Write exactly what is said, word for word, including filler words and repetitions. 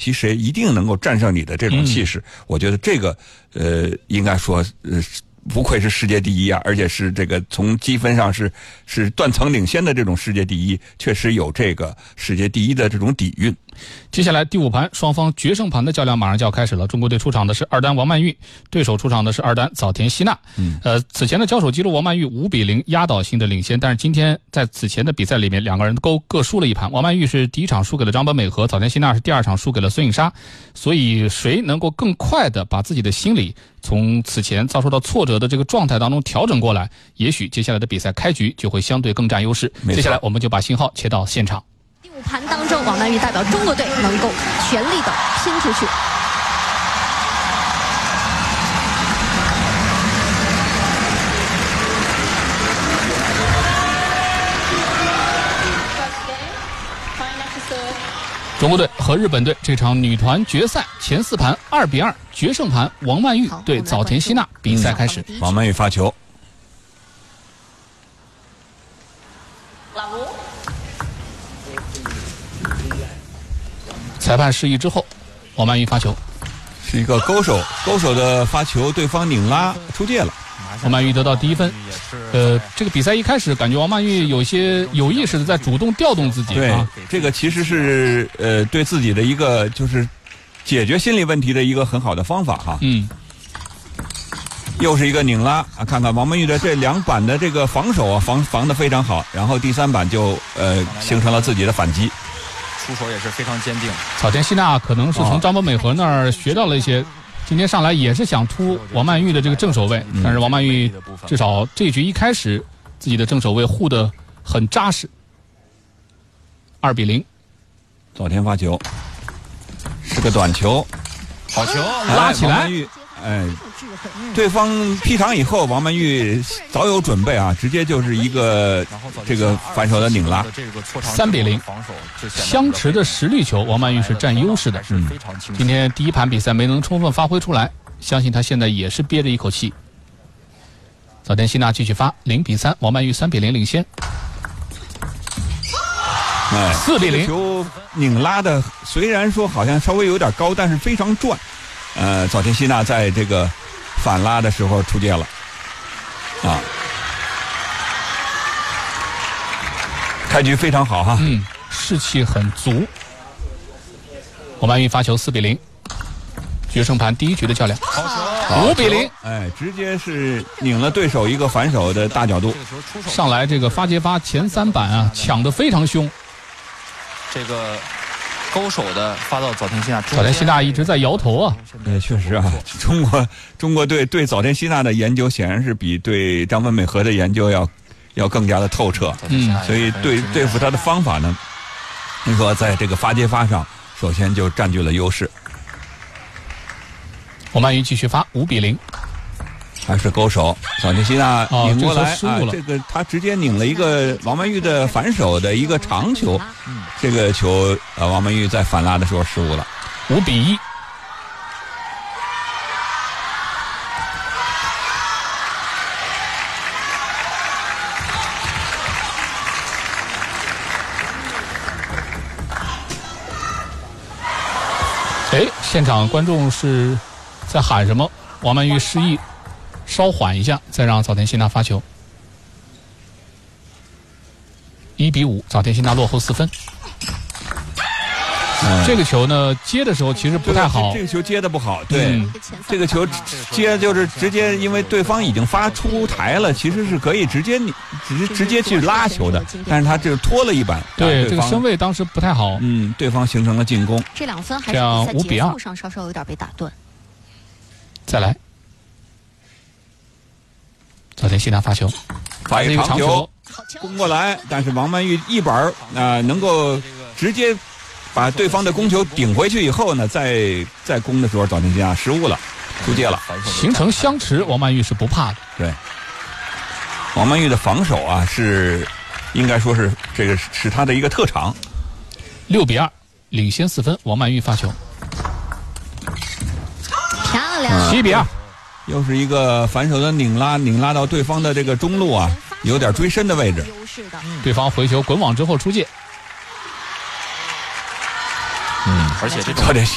其谁，一定能够战胜你的这种气势。嗯、我觉得这个呃，应该说呃。不愧是世界第一啊，而且是这个从积分上是是断层领先的这种世界第一，确实有这个世界第一的这种底蕴。 接下来第五盘，双方决胜盘的较量马上就要开始了。中国队出场的是二单王曼玉，对手出场的是二单早田希娜。嗯，呃，此前的交手记录，王曼玉五比零压倒性的领先，但是今天在此前的比赛里面，两个人都各输了一盘。王曼玉是第一场输给了张本美和，早田希娜是第二场输给了孙颖莎。所以谁能够更快的把自己的心理从此前遭受到挫折的这个状态当中调整过来，也许接下来的比赛开局就会相对更占优势。接下来我们就把信号切到现场。 第五盘当中，王曼玉代表中国队能够全力的拼出去。 中国队和日本队这场女团决赛前四盘二比二决胜盘，王曼玉对早田希娜比赛开始。 王曼玉发球。 裁判示意之后，王曼玉发球， 是一个勾手，勾手的发球，对方拧拉出界了， 王曼玉得到第一分。呃，这个比赛一开始感觉王曼玉有些有意识的在主动调动自己。 对， 啊、 这个其实是呃对自己的一个就是解决心理问题的一个很好的方法哈。 嗯。 又是一个拧拉啊！看看王曼玉的这两板的这个防守啊，防防得非常好，然后第三板就呃形成了自己的反击。 出手也是非常坚定。 早田希娜可能是从张本美和那儿学到了一些，今天上来也是想突王曼玉的这个正手位，嗯、但是王曼玉至少这局一开始自己的正手位护得很扎实。二比零， 早田发球，是个短球， 好球， 拉起来。 哎，对方劈长以后，王曼玉早有准备啊，直接就是一个这个反手的拧拉， 三比零，相持的实力球，王曼玉是占优势的。嗯，今天第一盘比赛没能充分发挥出来，相信他现在也是憋着一口气。早田希娜继续发，零比三，王曼玉三比零领先。 哎， 四比零， 球拧拉的虽然说好像稍微有点高，但是非常转。呃，早田希娜在这个反拉的时候出界了，啊，开局非常好哈， 嗯，士气很足。王曼玉发球四比零，决胜盘第一局的较量，五比零， 哎，直接是拧了对手一个反手的大角度， 上来这个发接发前三板啊，抢得非常凶， 这个。勾手的发到早田希娜， 早田希娜一直在摇头啊。 也确实啊，中国中国队对早田希娜的研究显然是比对张本美和的研究要要更加的透彻。 嗯， 所以对对付他的方法呢，你说在这个发接发上，首先就占据了优势。 王曼玉继续发，五比零。 还是勾手，早田希娜拧过来、 哦、 啊，这个他直接拧了一个王曼玉的反手的一个长球，嗯、这个球呃王曼玉在反拉的时候失误了， 五比一。哎，现场观众是在喊什么？王曼玉示意稍缓一下，再让早田希娜发球。一比五，早田希娜落后四分。嗯、这个球呢，接的时候其实不太好。 这个球接的不好，对，嗯、这个球接就是直接，因为对方已经发出台了，其实是可以直接你直直接去拉球的，但是他这拖了一板。 对，这个身位当时不太好。 嗯，对方形成了进攻。 这两分还是在结束上稍稍有点被打断。 再来。早田希娜发球， 发一个长球攻过来，但是王曼玉一板啊、呃、能够直接把对方的攻球顶回去以后呢，再再攻的时候，早田希娜失误了，出界了， 形成相持，王曼玉是不怕的。 对，王曼玉的防守啊是应该说是这个是他的一个特长。 六比二，领先四分，王曼玉发球， 漂亮， 七比二。 又是一个反手的拧拉，拧拉到对方的这个中路啊，有点追身的位置。 对方回球滚网之后出界。 嗯，而且这种